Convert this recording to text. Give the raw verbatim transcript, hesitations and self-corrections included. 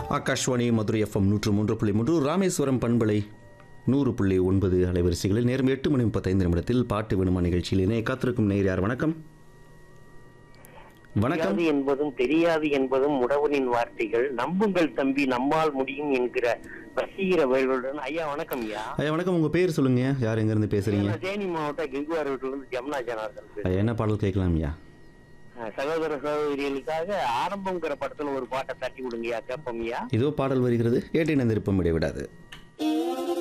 Akashvani Madurai FM நூற்று மூன்று புள்ளி மூன்று ராமேஸ்வரம் பண்பலை நூறு புள்ளி ஒன்பது அலைவரிசைகளில் நேரம் எட்டு மணி முப்பத்தைந்து நிமிடத்தில் பாட்டு வினுமா நிகழ்ச்சியில் இணைய காத்திருக்கும் நேர் யார்? வணக்கம். வணக்கம் என்பதும் தெரியாது என்பதும் உடவனின் வார்த்தைகள். நம்புங்கள் தம்பி, நம்மால் முடியும் என்கிற வசீகர வேலுடன். ஐயா வணக்கம். ஐயா ஐயா வணக்கம். உங்க பேர் சொல்லுங்க, யார் எங்க இருந்து பேசுறீங்க? தேனி மாவட்டம் கிங்குவார் வீட்டுல இருந்து ஜமுனா ஜனார்தன். ஐயா என்ன பாடல் கேட்கலாம்? ஐயா சகோதர சகோதரிகளுக்காக ஆரம்பம்ங்கிற படத்துல ஒரு பாட்டை தட்டி விடுங்கய்யா, கேட்போம்யா. இதோ பாடல் வருகிறது, கேட்டு இணைந்திருப்போம், இடைவிடாது.